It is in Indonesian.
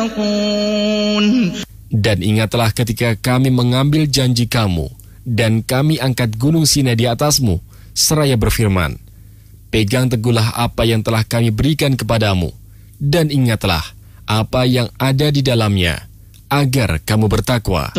Dan ingatlah ketika kami mengambil janji kamu, dan kami angkat gunung Sinai di atasmu, seraya berfirman, pegang teguhlah apa yang telah kami berikan kepadamu, dan ingatlah apa yang ada di dalamnya, agar kamu bertakwa.